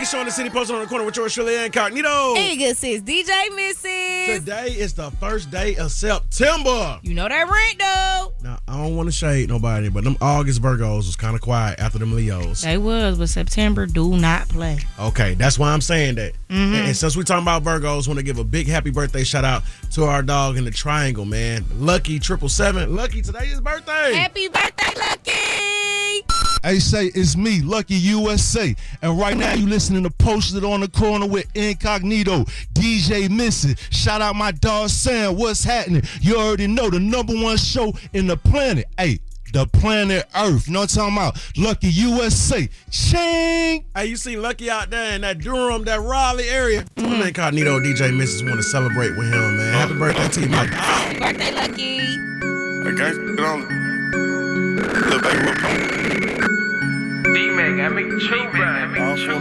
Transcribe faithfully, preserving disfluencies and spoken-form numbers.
Show in the city, posted on the corner with yours truly, Incognito. Hey, good sis, D J Missus. Today is the first day of September. You know that rent, though. Now, I don't want to shade nobody, but them August Virgos was kind of quiet after them Leos. They was, but September do not play. Okay, that's why I'm saying that. Mm-hmm. And, and since we're talking about Virgos, want to give a big happy birthday shout out to our dog in the triangle, man. Lucky triple seven. Lucky, today is birthday. Happy birthday, Lucky. Hey, say, it's me, Lucky U S A. And right now you listening to Posted on the Corner with Incognito, D J Missus. Shout out my dog Sam. What's happening? You already know the number one show in the planet. Hey, the planet Earth. You know what I'm talking about? Lucky U S A. Ching! Hey, you see Lucky out there in that Durham, that Raleigh area. Mm-hmm. Incognito, D J Missus want to celebrate with him, man. Happy birthday to you, my dog. Happy birthday, Lucky. Hey, guys, get on. Little baby, what? D-Mac, I make you cheap, man.